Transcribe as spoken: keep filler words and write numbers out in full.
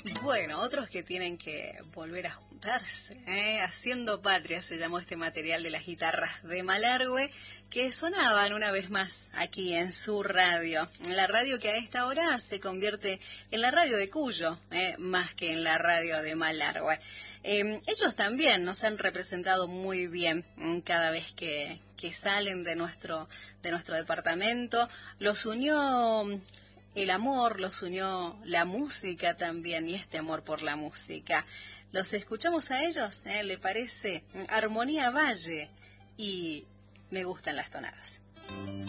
Bueno, otros que tienen que volver a juntarse, ¿eh? Haciendo Patria se llamó este material de las guitarras de Malargüe, que sonaban una vez más aquí en su radio, en la radio que a esta hora se convierte en la radio de Cuyo, ¿eh? Más que en la radio de Malargüe. Eh, ellos también nos han representado muy bien ¿eh? Cada vez que, que salen de nuestro, de nuestro departamento. Los unió el amor, los unió la música también, y este amor por la música. Los escuchamos a ellos, ¿eh? ¿Le parece? Armonía Valle y Me gustan las tonadas.